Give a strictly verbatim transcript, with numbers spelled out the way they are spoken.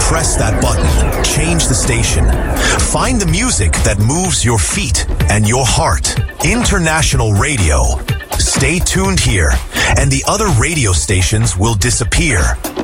Press that button. Change the station. Find the music that moves your feet and your heart. International Radio. Stay tuned here, and the other radio stations will disappear.